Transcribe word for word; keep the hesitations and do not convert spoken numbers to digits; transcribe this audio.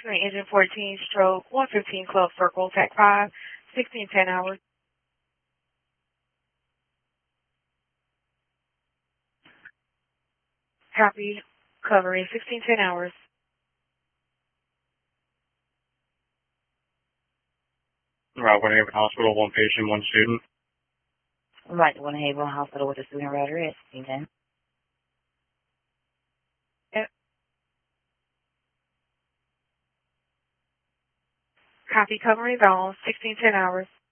Taxiway Engine fourteen, stroke one fifteen Club Circle, Tech five, sixteen ten hours. Copy, covering sixteen ten hours. Route one Haven Hospital, one patient, one student. Right to One Haven Hospital with the student router at sixteen ten. Yep. Copy, covering all, sixteen ten hours.